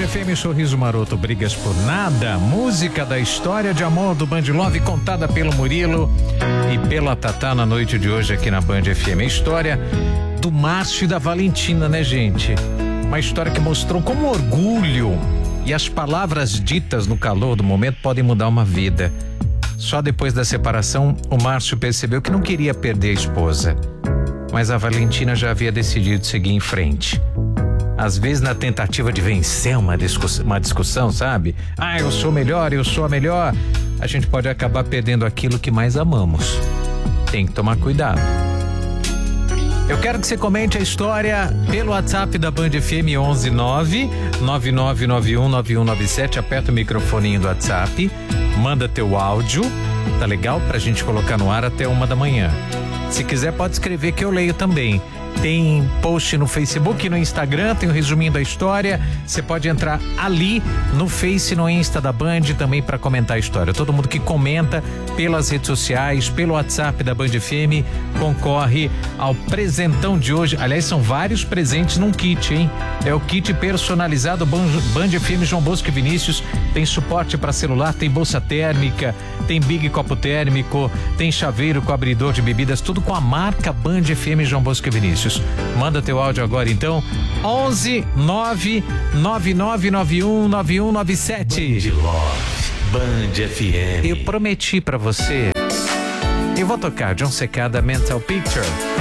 FM, Sorriso Maroto, Brigas por Nada, música da história de amor do Band Love, contada pelo Murilo e pela Tatá na noite de hoje aqui na Band FM. A história do Márcio e da Valentina, né, gente? Uma história que mostrou como o orgulho e as palavras ditas no calor do momento podem mudar uma vida. Só depois da separação, o Márcio percebeu que não queria perder a esposa, mas a Valentina já havia decidido seguir em frente. Às vezes, na tentativa de vencer uma discussão, sabe? Eu sou melhor, eu sou a melhor. A gente pode acabar perdendo aquilo que mais amamos. Tem que tomar cuidado. Eu quero que você comente a história pelo WhatsApp da Band FM 11999919197. Aperta o microfoninho do WhatsApp, manda teu áudio, tá legal? Pra gente colocar no ar até 1h. Se quiser, pode escrever que eu leio também. Tem post no Facebook e no Instagram, tem o resuminho da história. Você pode entrar ali no Face, no Insta da Band também para comentar a história. Todo mundo que comenta pelas redes sociais, pelo WhatsApp da Band FM, concorre ao presentão de hoje. Aliás, são vários presentes num kit, hein? É o kit personalizado Band FM João Bosco e Vinícius. Tem suporte para celular, tem bolsa térmica, tem Big Copo Térmico, tem chaveiro com abridor de bebidas, tudo com a marca Band FM João Bosco e Vinícius. Manda teu áudio agora então, 11-999919197. Band Love, Band FM. Eu prometi pra você, eu vou tocar John Secada Mental Picture.